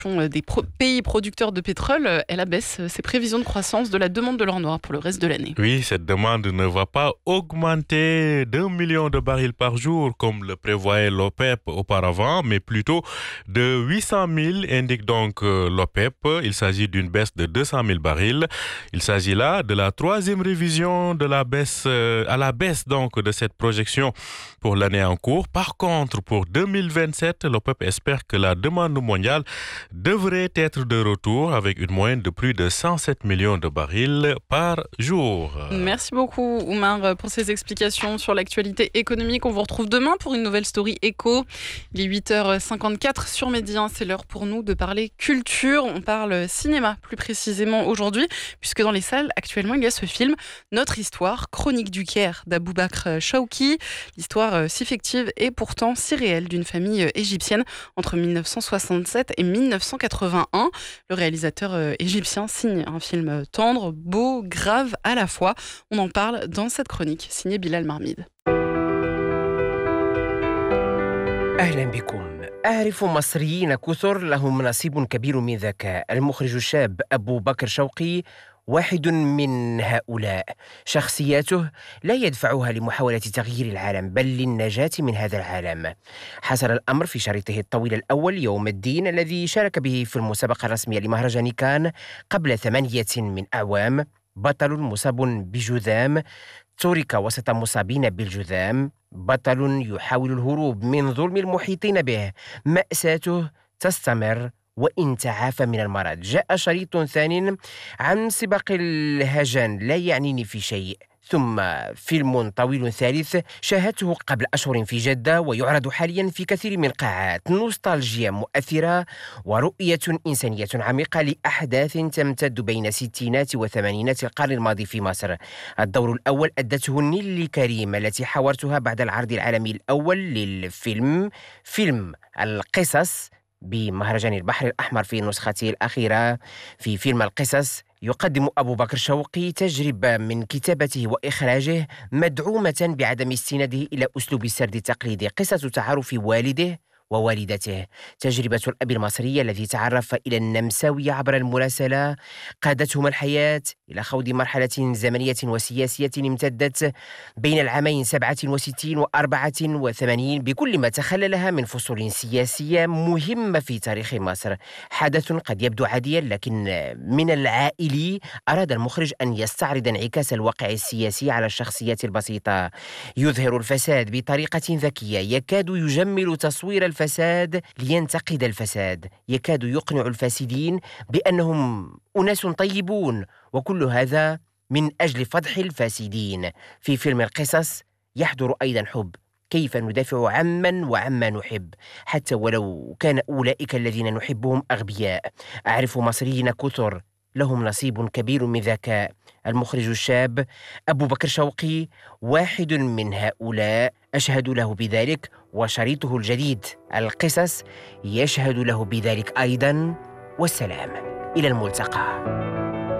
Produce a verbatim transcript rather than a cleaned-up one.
des pro- pays producteurs de pétrole, elle abaisse ses prévisions de croissance de la demande de l'or noir pour le reste de l'année. Oui, cette demande ne va pas augmenter d'un million de barils par jour comme le prévoyait l'OPEP auparavant, mais plutôt de huit cent mille, indique donc euh, l'OPEP. Il s'agit d'une baisse de deux cent mille barils. Il s'agit là de la troisième révision de la baisse, euh, à la baisse donc de cette projection pour l'année en cours. Par contre, pour deux mille vingt-sept, l'OPEP espère que la demande mondiale devrait être de retour avec une moyenne de plus de cent sept millions de barils par jour. Merci beaucoup Oumar pour ces explications sur l'actualité économique. On vous retrouve demain pour une nouvelle story éco. Il est huit heures cinquante-quatre sur Média. C'est l'heure pour nous de parler culture. On parle cinéma plus précisément aujourd'hui, puisque dans les salles actuellement il y a ce film Notre histoire, chronique du Caire d'Aboubacar Chawki. L'histoire si fictive et pourtant si réelle d'une famille égyptienne entre mille neuf cent soixante-sept et mille neuf cent quatre-vingt-un. Le réalisateur égyptien signe un film tendre, beau, grave à la fois. On en parle dans cette chronique signée Bilal Marmide. أهلا بكم. أعرف مصريين كثر لهم نصيب كبير من ذكاء. المخرج الشاب أبو بكر شوقي واحد من هؤلاء. شخصياته لا يدفعها لمحاولة تغيير العالم بل للنجاة من هذا العالم. حصل الأمر في شريطه الطويل الأول يوم الدين الذي شارك به في المسابقة الرسمية لمهرجان كان قبل ثمانية من أعوام. بطل مصاب بجذام ترك وسط مصابين بالجذام. بطل يحاول الهروب من ظلم المحيطين به. مأساته تستمر وإن تعافى من المرض. جاء شريط ثاني عن سباق الهجن لا يعنيني في شيء. ثم فيلم طويل ثالث شاهدته قبل أشهر في جدة ويعرض حاليا في كثير من القاعات. نوستالجيا مؤثرة ورؤية إنسانية عميقة لأحداث تمتد بين الستينات وثمانينات القرن الماضي في مصر. الدور الأول أدته نيلي كريم التي حاورتها بعد العرض العالمي الأول للفيلم فيلم القصص بمهرجان البحر الأحمر في نسخته الأخيرة. في فيلم القصص يقدم أبو بكر شوقي تجربة من كتابته وإخراجه مدعومة بعدم استناده إلى أسلوب السرد التقليدي. قصة تعارف والده ووالدته. تجربة الأب المصري الذي تعرف إلى النمساوية عبر المراسلة قادتهما الحياة إلى خوض مرحلة زمنية وسياسية امتدت بين العامين سبعة وستين وأربعة وثمانين بكل ما تخللها من فصول سياسية مهمة في تاريخ مصر. حدث قد يبدو عاديا لكن من العائلي أراد المخرج أن يستعرض انعكاس الواقع السياسي على الشخصيات البسيطة. يظهر الفساد بطريقة ذكية. يكاد يجمل تصوير الفساد الفساد لينتقد الفساد. يكاد يقنع الفاسدين بأنهم أناس طيبون وكل هذا من أجل فضح الفاسدين. في فيلم القصص يحضر أيضا حب. كيف ندافع عمن وعما نحب حتى ولو كان أولئك الذين نحبهم أغبياء. أعرف مصريين كثر لهم نصيب كبير من ذكاء. المخرج الشاب أبو بكر شوقي واحد من هؤلاء. أشهد له بذلك وشريطه الجديد القصص يشهد له بذلك أيضا. والسلام إلى الملتقى.